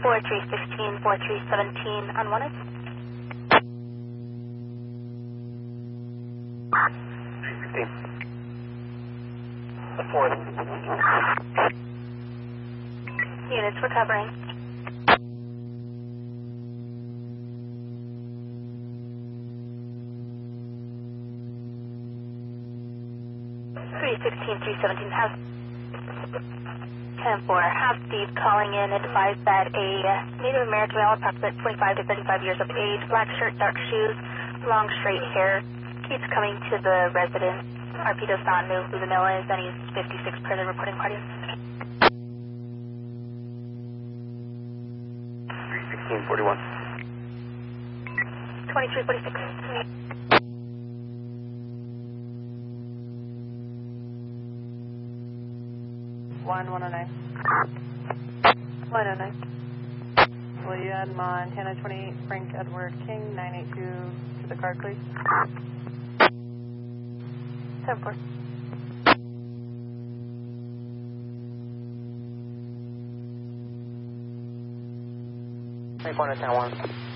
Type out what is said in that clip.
4316, 4317, unwanted. 316. The 4th. Units recovering. Three 317 have 10-4. Have Steve calling in, advised that a Native American male, approximate 25 to 35 years of age, black shirt, dark shoes, long straight hair, keeps coming to the residence. RP does not know who the male is, and he's 56 per the reporting party. 316, 41. 2346. 109. 109. Will you add Montana 28 Frank Edward King 982 to the card, please? 10-4. Three-pointer 10-1.